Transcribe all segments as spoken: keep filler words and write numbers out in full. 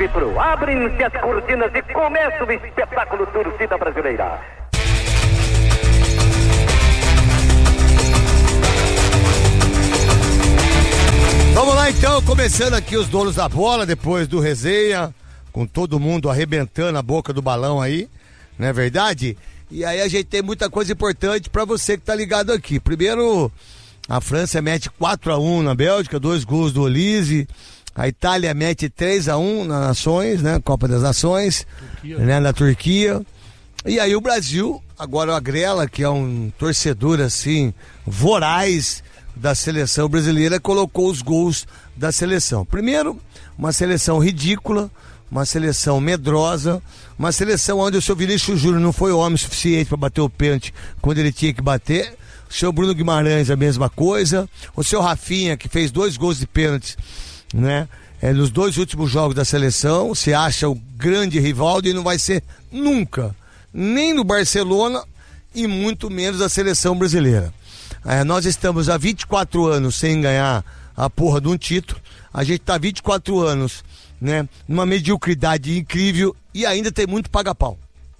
árbitro. Abrem-se as cortinas e começa o espetáculo Torcida Brasileira. Vamos lá então, começando aqui os donos da bola, depois do resenha, com todo mundo arrebentando a boca do balão aí, não é verdade? E aí a gente tem muita coisa importante pra você que tá ligado aqui. Primeiro, a França mete quatro a um na Bélgica, dois gols do Olise. A Itália mete três a um nas Nações, né? Copa das Nações, Turquia. Né? Na Turquia. E aí o Brasil, agora o Agrela, que é um torcedor assim, voraz da seleção brasileira, colocou os gols da seleção. Primeiro, uma seleção ridícula, uma seleção medrosa, uma seleção onde o seu Vinícius Júnior não foi homem suficiente para bater o pênalti quando ele tinha que bater. O seu Bruno Guimarães a mesma coisa. O seu Rafinha, que fez dois gols de pênalti, né? É, nos dois últimos jogos da seleção, se acha o grande Rivaldo e não vai ser nunca, nem no Barcelona e muito menos a seleção brasileira. É, nós estamos há vinte e quatro anos sem ganhar a porra de um título. A gente está há vinte e quatro anos, né, numa mediocridade incrível e ainda tem muito paga-pau.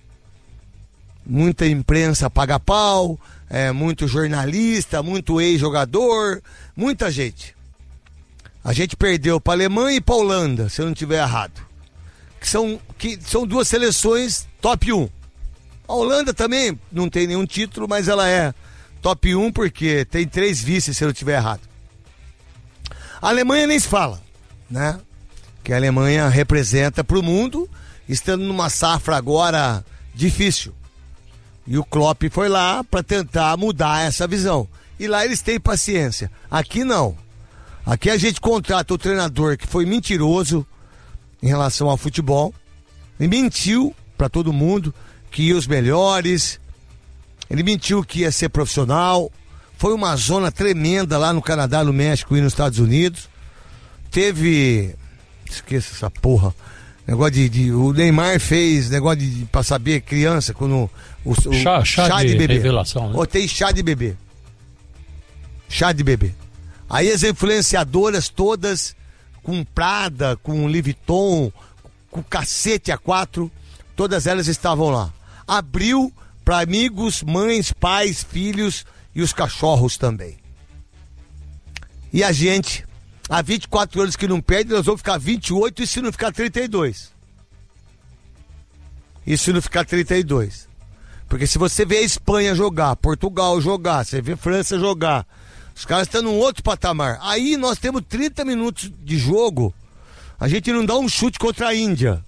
Muita imprensa paga-pau, é, muito jornalista, muito ex-jogador, muita gente. A gente perdeu para a Alemanha e para a Holanda, se eu não estiver errado. Que são, que são duas seleções top um. A Holanda também não tem nenhum título, mas ela é top um porque tem três vices, se eu não estiver errado. A Alemanha nem se fala, né? Que a Alemanha representa para o mundo, estando numa safra agora difícil. E o Klopp foi lá para tentar mudar essa visão. E lá eles têm paciência. Aqui não. Aqui a gente contrata o treinador que foi mentiroso em relação ao futebol. Ele mentiu para todo mundo que ia os melhores. Ele mentiu que ia ser profissional. Foi uma zona tremenda lá no Canadá, no México e nos Estados Unidos. Teve... Esqueça essa porra. Negócio de, de... O Neymar fez negócio de... Pra saber criança, quando... O, o, chá, chá, chá de, de bebê. Revelação, né? Ou tem chá de bebê. Chá de bebê. Aí as influenciadoras todas, com Prada, com Liviton, com cacete A quatro, todas elas estavam lá. Abriu para amigos, mães, pais, filhos e os cachorros também. E a gente, há vinte e quatro anos que não perde, nós vamos ficar vinte e oito e se não ficar trinta e dois. E se não ficar trinta e dois. Porque se você vê a Espanha jogar, Portugal jogar, você vê a França jogar, os caras estão num outro patamar. Aí nós temos trinta minutos de jogo, a gente não dá um chute contra a Índia.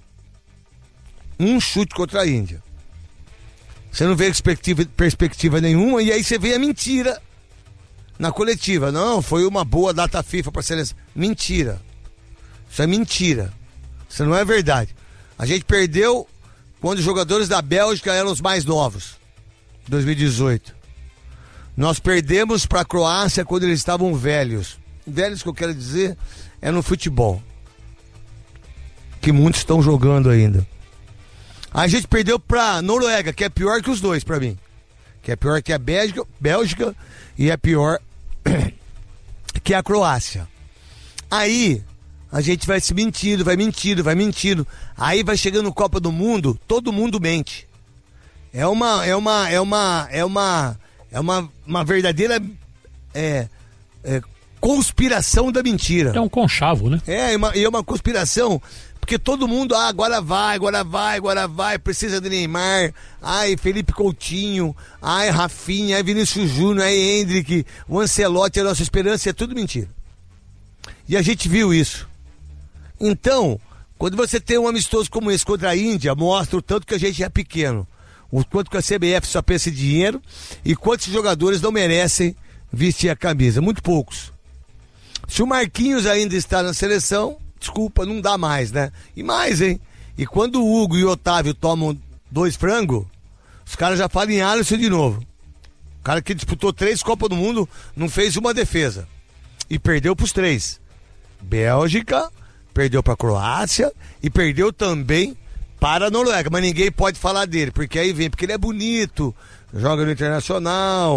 Um chute contra a Índia. Você não vê perspectiva, perspectiva nenhuma, e aí você vê a mentira na coletiva. Não, foi uma boa data FIFA para a seleção. Mentira. Isso é mentira. Isso não é verdade. A gente perdeu quando os jogadores da Bélgica eram os mais novos. dois mil e dezoito. Nós perdemos para a Croácia quando eles estavam velhos. Velhos que eu quero dizer é no futebol. Que muitos estão jogando ainda. A gente perdeu pra Noruega, que é pior que os dois pra mim. Que é pior que a Bélgica, Bélgica e é pior que a Croácia. Aí a gente vai se mentindo, vai mentindo, vai mentindo. Aí vai chegando no Copa do Mundo, todo mundo mente. É uma, é uma, é uma, é uma, é uma, uma verdadeira é, é, conspiração da mentira. É um conchavo, né? É, é uma, é uma conspiração. Porque todo mundo, ah, agora vai, agora vai, agora vai, precisa de Neymar, ai, Felipe Coutinho, ai, Rafinha, ai, Vinícius Júnior, ai, Hendrick, o Ancelotti, a nossa esperança, é tudo mentira. E a gente viu isso. Então, quando você tem um amistoso como esse contra a Índia, mostra o tanto que a gente é pequeno, o quanto que a C B F só pensa em dinheiro e quantos jogadores não merecem vestir a camisa, muito poucos. Se o Marquinhos ainda está na seleção, desculpa, não dá mais, né? E mais, hein? E quando o Hugo e o Otávio tomam dois frangos, os caras já falam em Alisson de novo. O cara que disputou três Copas do Mundo não fez uma defesa. E perdeu pros três. Bélgica, perdeu pra Croácia e perdeu também para a Noruega. Mas ninguém pode falar dele, porque aí vem, porque ele é bonito, joga no Internacional,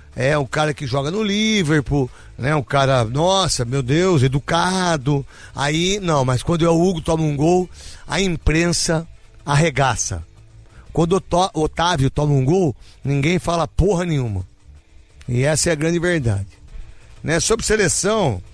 é um cara que joga no Liverpool, né? Um cara, nossa, meu Deus, educado. Aí, não, mas quando o Hugo toma um gol, a imprensa arregaça. Quando o to- Otávio toma um gol, ninguém fala porra nenhuma. E essa é a grande verdade. Né? Sobre seleção,